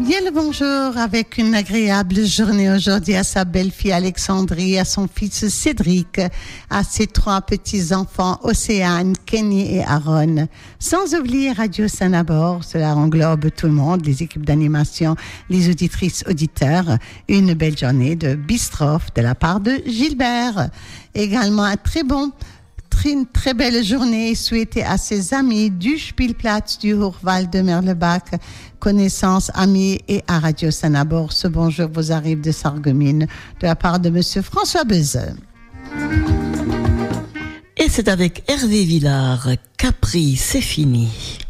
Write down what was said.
Bien le bonjour avec une agréable journée aujourd'hui à sa belle-fille Alexandrie, à son fils Cédric, à ses 3 petits-enfants Océane, Kenny et Aaron. Sans oublier Radio Sanabor, cela englobe tout le monde, les équipes d'animation, les auditrices, auditeurs. Une belle journée de Bistroff de la part de Gilbert. Également une très belle journée souhaitée à ses amis du Spielplatz du Hochwald de Merlebach, connaissances, amis et à Radio Sanabor. Ce bonjour vous arrive de Sarreguemines de la part de Monsieur François Bezeux. Et c'est avec Hervé Villard, Capri, c'est fini.